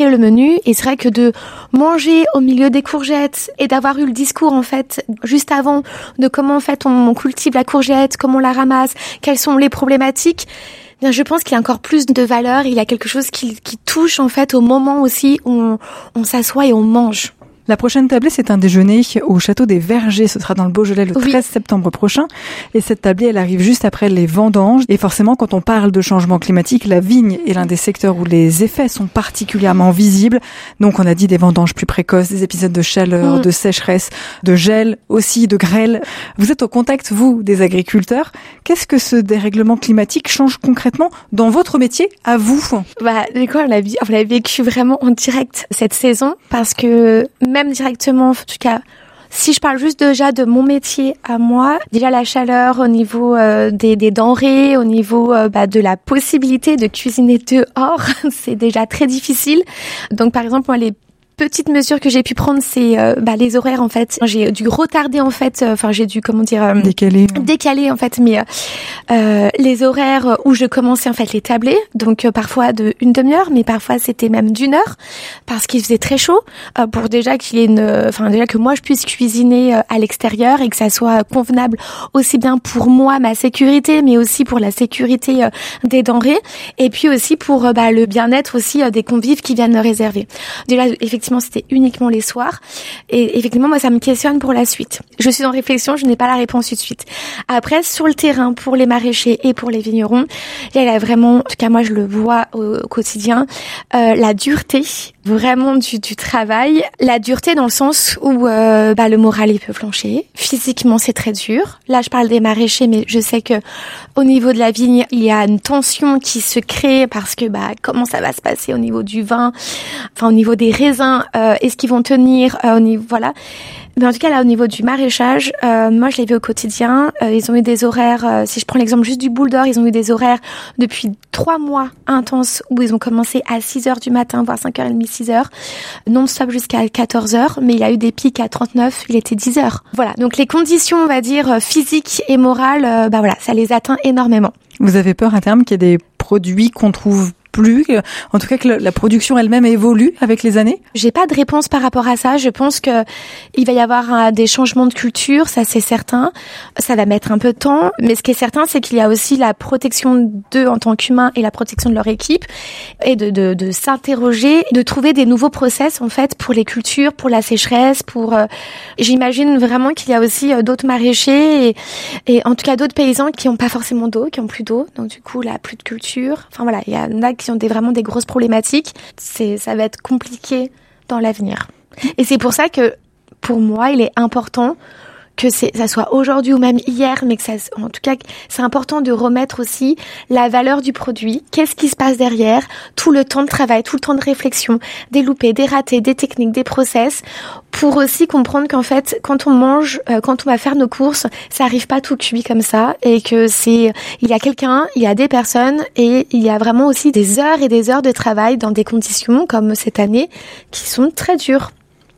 changer le menu. Et c'est vrai que de manger au milieu des courgettes et d'avoir eu le discours en fait juste avant de comment en fait on cultive la courgette, comment on la ramasse, quelles sont les problématiques. Bien, je pense qu'il y a encore plus de valeur. Il y a quelque chose qui touche en fait au moment aussi où on s'assoit et on mange. La prochaine tablée, c'est un déjeuner au Château des Vergers. Ce sera dans le Beaujolais le 13 septembre prochain. Et cette tablée, elle arrive juste après les vendanges. Et forcément, quand on parle de changement climatique, la vigne est l'un des secteurs où les effets sont particulièrement visibles. Donc, on a dit des vendanges plus précoces, des épisodes de chaleur, de sécheresse, de gel, aussi de grêle. Vous êtes au contact, vous, des agriculteurs. Qu'est-ce que ce dérèglement climatique change concrètement dans votre métier, à vous? Du coup, on l'a vécu vraiment en direct cette saison parce que même directement, en tout cas, si je parle juste déjà de mon métier à moi, déjà la chaleur au niveau des denrées, au niveau de la possibilité de cuisiner dehors, c'est déjà très difficile. Donc par exemple, moi, les petites mesures que j'ai pu prendre, c'est les horaires en fait. J'ai dû retarder en fait, j'ai dû décaler en fait les horaires où je commençais en fait les tablés. Donc parfois de une demi-heure, mais parfois c'était même d'1 heure parce qu'il faisait très chaud pour déjà qu'il y ait déjà que moi je puisse cuisiner à l'extérieur et que ça soit convenable aussi bien pour moi, ma sécurité, mais aussi pour la sécurité des denrées et puis aussi pour le bien-être aussi des convives qui viennent me réserver. Déjà effectivement c'était uniquement les soirs et effectivement moi ça me questionne pour la suite. Je suis en réflexion, je n'ai pas la réponse tout de suite. Après sur le terrain pour les maraîchers et pour les vignerons, il y a vraiment, en tout cas moi je le vois au quotidien, la dureté vraiment du travail, la dureté dans le sens où le moral il peut flancher, physiquement c'est très dur. Là je parle des maraîchers mais je sais que au niveau de la vigne, il y a une tension qui se crée parce que comment ça va se passer au niveau du vin, au niveau des raisins, est-ce qu'ils vont tenir au niveau Mais en tout cas là au niveau du maraîchage, moi je l'ai vu au quotidien, ils ont eu des horaires, si je prends l'exemple juste du Boule d'Or, ils ont eu des horaires depuis 3 mois intenses où ils ont commencé à 6h du matin, voire 5h30, 6h, non-stop jusqu'à 14h, mais il y a eu des pics à 39, il était 10h. Voilà, donc les conditions on va dire physiques et morales, ça les atteint énormément. Vous avez peur à terme qu'il y ait des produits qu'on trouve plus, en tout cas que la production elle-même évolue avec les années? J'ai pas de réponse par rapport à ça. Je pense que il va y avoir des changements de culture, ça c'est certain. Ça va mettre un peu de temps, mais ce qui est certain, c'est qu'il y a aussi la protection d'eux en tant qu'humains et la protection de leur équipe et de s'interroger, de trouver des nouveaux process en fait pour les cultures, pour la sécheresse, j'imagine vraiment qu'il y a aussi d'autres maraîchers et en tout cas d'autres paysans qui ont pas forcément d'eau, qui ont plus d'eau, donc du coup là plus de culture. Enfin voilà, il y en a qui ont vraiment des grosses problématiques. Ça va être compliqué dans l'avenir. Et c'est pour ça que, pour moi, il est important que ça soit aujourd'hui ou même hier, mais en tout cas, c'est important de remettre aussi la valeur du produit. Qu'est-ce qui se passe derrière? Tout le temps de travail, tout le temps de réflexion, des loupés, des ratés, des techniques, des process, pour aussi comprendre qu'en fait, quand on mange, quand on va faire nos courses, ça arrive pas tout cuit comme ça, et que il y a quelqu'un, il y a des personnes, et il y a vraiment aussi des heures et des heures de travail dans des conditions, comme cette année, qui sont très dures.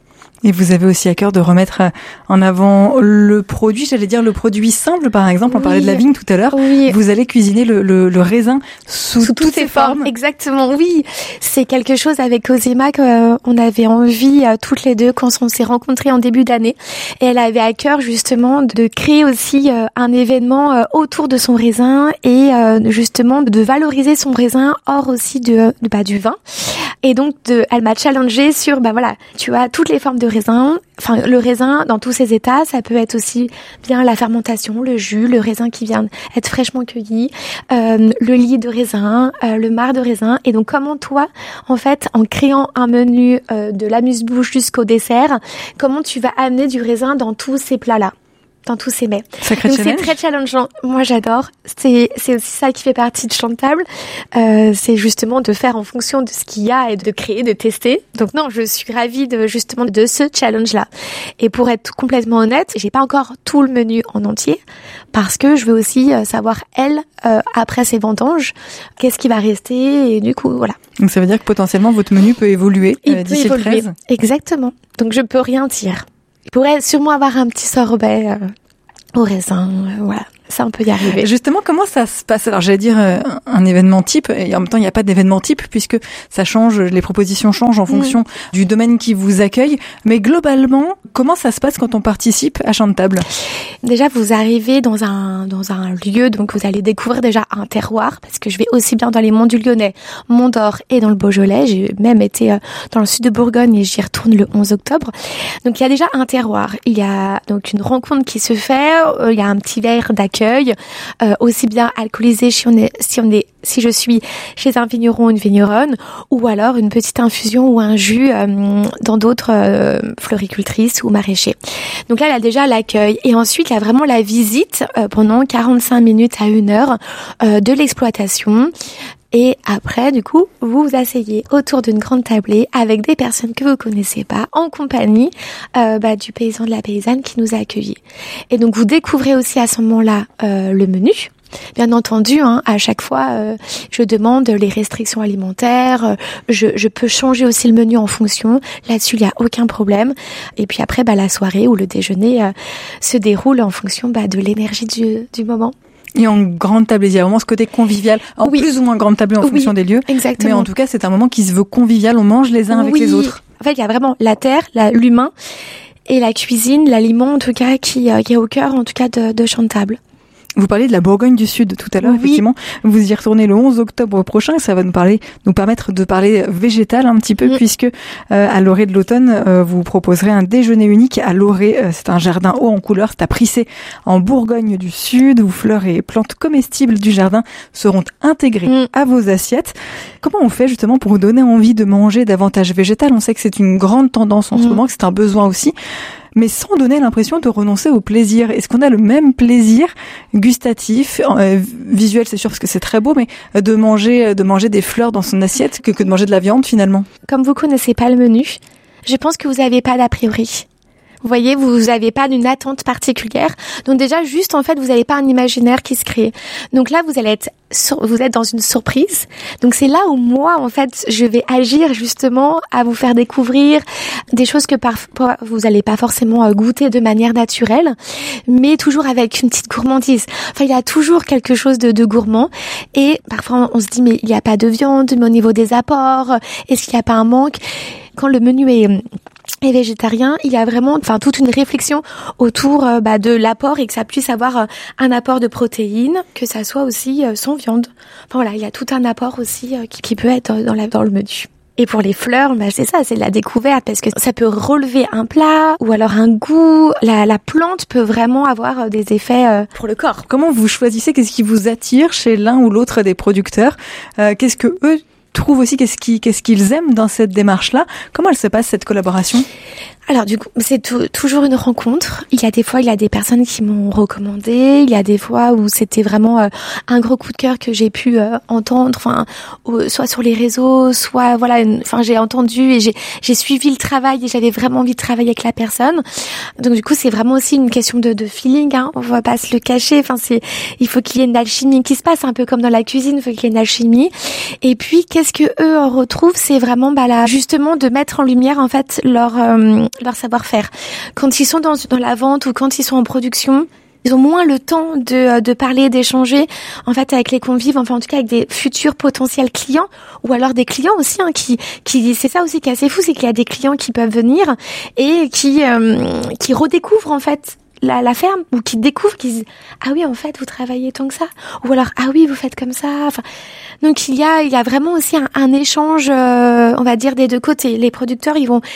Et vous avez aussi à cœur de remettre en avant le produit, j'allais dire le produit simple par exemple, on parlait de la vigne tout à l'heure, vous allez cuisiner le raisin sous toutes ses formes. Exactement, oui. C'est quelque chose avec Cosima qu'on avait envie toutes les deux quand on s'est rencontrés en début d'année. Et elle avait à cœur justement de créer aussi un événement autour de son raisin et justement de valoriser son raisin hors aussi du vin. Et donc elle m'a challengée sur tu as toutes les formes de raisin, le raisin dans tous ses états, ça peut être aussi bien la fermentation, le jus, le raisin qui vient être fraîchement cueilli, le lit de raisin, le marc de raisin. Et donc comment toi, en fait, en créant un menu de l'amuse-bouche jusqu'au dessert, comment tu vas amener du raisin dans tous ces plats-là, dans tous ces mets. Sacré challenge. C'est très challengeant. Moi, j'adore. C'est aussi ça qui fait partie de Chantable. C'est justement de faire en fonction de ce qu'il y a et de créer, de tester. Donc non, je suis ravie de ce challenge-là. Et pour être complètement honnête, j'ai pas encore tout le menu en entier parce que je veux aussi savoir après ces vendanges, qu'est-ce qui va rester et du coup, voilà. Donc ça veut dire que potentiellement votre menu peut évoluer d'ici le 13. Exactement. Donc je peux rien dire. Il pourrait sûrement avoir un petit sorbet au raisin, voilà. Ça, on peut y arriver. Justement, comment ça se passe? Alors, j'allais dire un événement type, et en même temps, il n'y a pas d'événement type puisque ça change, les propositions changent en fonction du domaine qui vous accueille. Mais globalement, comment ça se passe quand on participe à Chant de Table? Déjà, vous arrivez dans un lieu, donc vous allez découvrir déjà un terroir, parce que je vais aussi bien dans les monts du Lyonnais, Mont d'Or et dans le Beaujolais. J'ai même été dans le sud de Bourgogne et j'y retourne le 11 octobre. Donc, il y a déjà un terroir. Il y a donc une rencontre qui se fait. Il y a un petit verre d'accueil, aussi bien alcoolisé si je suis chez un vigneron ou une vigneronne, ou alors une petite infusion ou un jus dans d'autres floricultrices ou maraîchers. Donc là, il y a déjà l'accueil. Et ensuite, il y a vraiment la visite pendant 45 minutes à 1 heure de l'exploitation. Et après, du coup, vous vous asseyez autour d'une grande tablée avec des personnes que vous connaissez pas, en compagnie du paysan, de la paysanne qui nous a accueillis. Et donc, vous découvrez aussi à ce moment-là le menu. Bien entendu, à chaque fois, je demande les restrictions alimentaires. Je peux changer aussi le menu en fonction. Là-dessus, il n'y a aucun problème. Et puis après, la soirée ou le déjeuner se déroule en fonction de l'énergie du moment. Et en grande tablée, il y a vraiment ce côté convivial, plus ou moins grande tablée en fonction des lieux. Exactement. Mais en tout cas, c'est un moment qui se veut convivial, on mange les uns avec les autres. En fait, il y a vraiment la terre, l'humain et la cuisine, l'aliment en tout cas qui est au cœur en tout cas de Chant de Table. Vous parliez de la Bourgogne du Sud tout à l'heure, effectivement. Vous y retournez le 11 octobre prochain et ça va nous permettre de parler végétal un petit peu puisque à l'orée de l'automne, vous proposerez un déjeuner unique à l'orée. C'est un jardin haut en couleur, c'est à Prissé en Bourgogne du Sud où fleurs et plantes comestibles du jardin seront intégrées à vos assiettes. Comment on fait justement pour donner envie de manger davantage végétal? On sait que c'est une grande tendance en ce moment, que c'est un besoin aussi. Mais sans donner l'impression de renoncer au plaisir. Est-ce qu'on a le même plaisir gustatif, visuel c'est sûr parce que c'est très beau, mais de manger des fleurs dans son assiette que de manger de la viande finalement? Comme vous connaissez pas le menu, je pense que vous n'avez pas d'a priori. Vous voyez, vous n'avez pas d'une attente particulière. Donc déjà, juste en fait, vous n'avez pas un imaginaire qui se crée. Donc là, vous êtes dans une surprise. Donc c'est là où moi, en fait, je vais agir justement à vous faire découvrir des choses que parfois vous n'allez pas forcément goûter de manière naturelle, mais toujours avec une petite gourmandise. Enfin, il y a toujours quelque chose de gourmand. Et parfois, on se dit, mais il n'y a pas de viande, mais au niveau des apports, est-ce qu'il n'y a pas un manque? Quand le menu est végétarien, il y a vraiment toute une réflexion autour de l'apport et que ça puisse avoir un apport de protéines, que ça soit aussi sans viande. Enfin voilà, il y a tout un apport aussi qui peut être dans le menu. Et pour les fleurs, c'est ça, c'est de la découverte parce que ça peut relever un plat ou alors un goût. La plante peut vraiment avoir des effets pour le corps. Comment vous choisissez? Qu'est-ce qui vous attire chez l'un ou l'autre des producteurs? Qu'est-ce que eux trouvent aussi, qu'est-ce qu'ils aiment dans cette démarche-là? Comment elle se passe, cette collaboration? Alors du coup, c'est toujours une rencontre. Il y a des personnes qui m'ont recommandé. Il y a des fois où c'était vraiment un gros coup de cœur que j'ai pu entendre, soit sur les réseaux, soit j'ai entendu et j'ai suivi le travail et j'avais vraiment envie de travailler avec la personne. Donc du coup, c'est vraiment aussi une question de feeling. On va pas se le cacher. Il faut qu'il y ait une alchimie qui se passe, un peu comme dans la cuisine. Il faut qu'il y ait une alchimie. Et puis, qu'est-ce que eux retrouvent? C'est vraiment justement de mettre en lumière en fait leur savoir-faire. Quand ils sont dans la vente ou quand ils sont en production, ils ont moins le temps de parler, d'échanger en fait avec les convives, enfin en tout cas avec des futurs potentiels clients ou alors des clients aussi qui c'est ça aussi qui est assez fou, c'est qu'il y a des clients qui peuvent venir et qui redécouvrent en fait la ferme ou qui découvrent, qui disent ah oui en fait vous travaillez tant que ça, ou alors ah oui vous faites comme ça. Enfin donc il y a vraiment aussi un échange on va dire des deux côtés. Les producteurs ils vont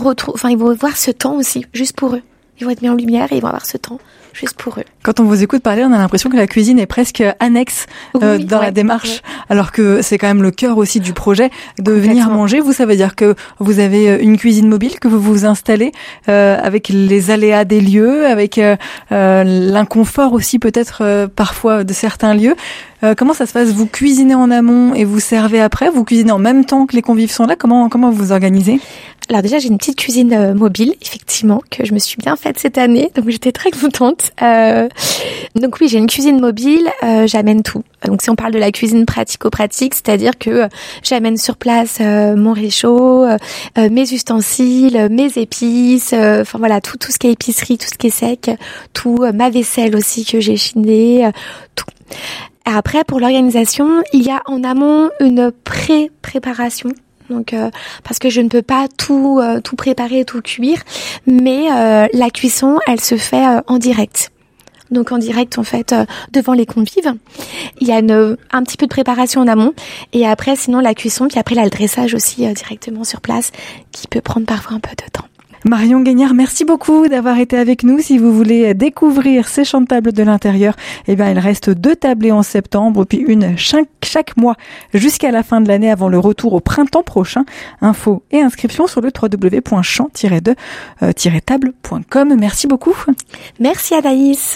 voir ce temps aussi juste pour eux. Ils vont être mis en lumière et ils vont avoir ce temps juste pour eux. Quand on vous écoute parler, on a l'impression que la cuisine est presque annexe dans la démarche, alors que c'est quand même le cœur aussi du projet de venir manger. Vous, ça veut dire que vous avez une cuisine mobile que vous vous installez avec les aléas des lieux, avec l'inconfort aussi peut-être parfois de certains lieux. Comment ça se passe? Vous cuisinez en amont et vous servez après? Vous cuisinez en même temps que les convives sont là? Comment vous vous organisez? Alors déjà, j'ai une petite cuisine mobile, effectivement, que je me suis bien faite cette année, donc j'étais très contente. Donc oui, j'ai une cuisine mobile, j'amène tout. Donc si on parle de la cuisine pratico-pratique, c'est-à-dire que j'amène sur place mon réchaud, mes ustensiles, mes épices, enfin voilà, tout ce qui est épicerie, tout ce qui est sec, tout, ma vaisselle aussi que j'ai chinée, tout. Après, pour l'organisation, il y a en amont une préparation. Donc parce que je ne peux pas tout préparer, tout cuire, mais la cuisson, elle se fait en direct. Donc en direct en fait devant les convives. Il y a un petit peu de préparation en amont et après sinon la cuisson, puis après là le dressage aussi directement sur place qui peut prendre parfois un peu de temps. Marion Gagnard, merci beaucoup d'avoir été avec nous. Si vous voulez découvrir ces chants de table de l'intérieur, il reste 2 tablées en septembre, puis une chaque mois jusqu'à la fin de l'année avant le retour au printemps prochain. Infos et inscriptions sur le www.chant-de-table.com. Merci beaucoup. Merci Anaïs.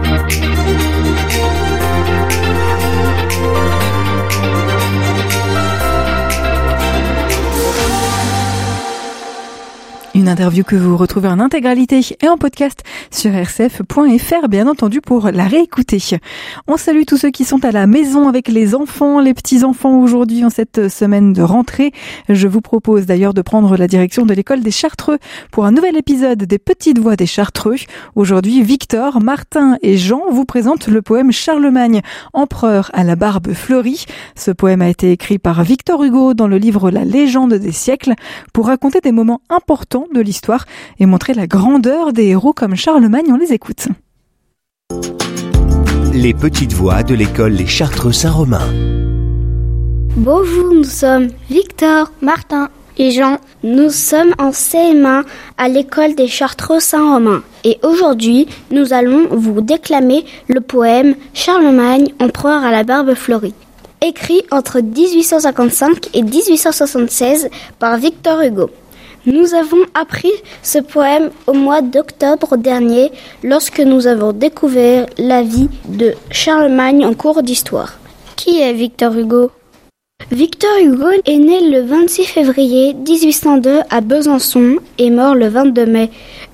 Une interview que vous retrouvez en intégralité et en podcast sur rcf.fr, bien entendu, pour la réécouter. On salue tous ceux qui sont à la maison avec les enfants, les petits-enfants aujourd'hui en cette semaine de rentrée. Je vous propose d'ailleurs de prendre la direction de l'école des Chartreux pour un nouvel épisode des Petites Voix des Chartreux. Aujourd'hui, Victor, Martin et Jean vous présentent le poème Charlemagne, empereur à la barbe fleurie. Ce poème a été écrit par Victor Hugo dans le livre La légende des siècles pour raconter des moments importants de l'histoire et montrer la grandeur des héros comme Charlemagne. On les écoute. Les petites voix de l'école Les Chartreux Saint-Romain. Bonjour, nous sommes Victor, Martin et Jean. Nous sommes en CM1 à l'école des Chartreux Saint-Romain. Et aujourd'hui, nous allons vous déclamer le poème Charlemagne, empereur à la barbe fleurie, écrit entre 1855 et 1876 par Victor Hugo. Nous avons appris ce poème au mois d'octobre dernier lorsque nous avons découvert la vie de Charlemagne en cours d'histoire. Qui est Victor Hugo ? Victor Hugo est né le 26 février 1802 à Besançon et mort le 22 mai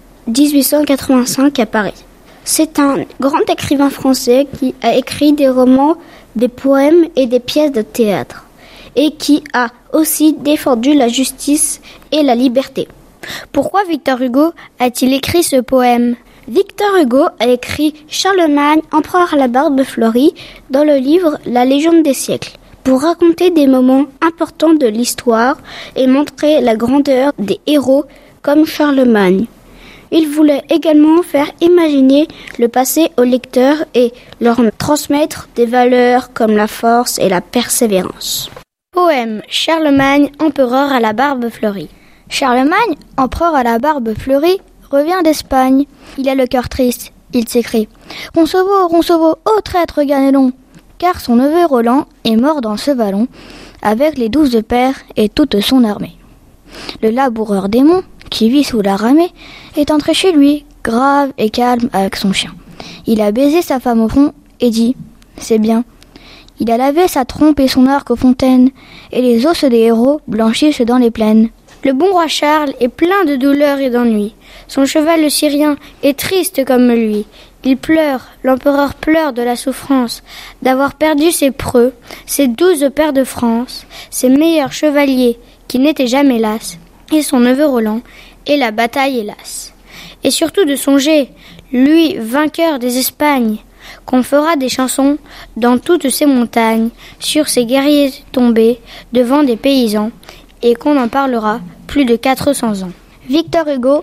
1885 à Paris. C'est un grand écrivain français qui a écrit des romans, des poèmes et des pièces de théâtre, et qui a aussi défendu la justice et la liberté. Pourquoi Victor Hugo a-t-il écrit ce poème ? Victor Hugo a écrit Charlemagne, empereur à la barbe fleurie, dans le livre La légende des siècles, pour raconter des moments importants de l'histoire et montrer la grandeur des héros comme Charlemagne. Il voulait également faire imaginer le passé aux lecteurs et leur transmettre des valeurs comme la force et la persévérance. Poème Charlemagne, empereur à la barbe fleurie. Charlemagne, empereur à la barbe fleurie, revient d'Espagne. Il a le cœur triste, il s'écrie « Roncevaux, ô traître Ganelon !» Car son neveu Roland est mort dans ce vallon, avec les 12 pères et toute son armée. Le laboureur Démon, qui vit sous la ramée, est entré chez lui, grave et calme avec son chien. Il a baisé sa femme au front et dit « C'est bien ». Il a lavé sa trompe et son arc aux fontaines, et les os des héros blanchissent dans les plaines. Le bon roi Charles est plein de douleur et d'ennui. Son cheval le Syrien est triste comme lui. Il pleure, l'empereur pleure de la souffrance, d'avoir perdu ses preux, ses 12 pairs de France, ses meilleurs chevaliers qui n'étaient jamais las, et son neveu Roland, et la bataille hélas. Et surtout de songer, lui vainqueur des Espagnes, qu'on fera des chansons dans toutes ces montagnes, sur ces guerriers tombés devant des paysans, et qu'on en parlera plus de 400 ans. Victor Hugo,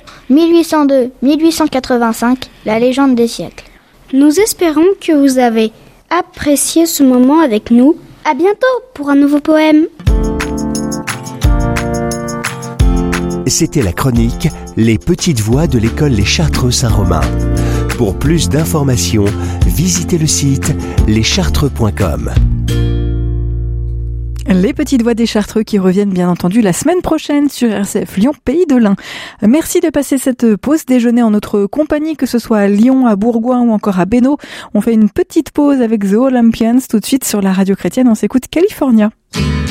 1802-1885, la légende des siècles. Nous espérons que vous avez apprécié ce moment avec nous. À bientôt pour un nouveau poème. C'était la chronique Les petites voix de l'école Les Chartreux Saint-Romain. Pour plus d'informations, visitez le site leschartreux.com. Les petites voix des Chartreux qui reviennent bien entendu la semaine prochaine sur RCF Lyon Pays de l'Ain. Merci de passer cette pause déjeuner en notre compagnie, que ce soit à Lyon, à Bourgoin ou encore à Bénaud. On fait une petite pause avec The Olympians tout de suite sur la radio chrétienne. On s'écoute California.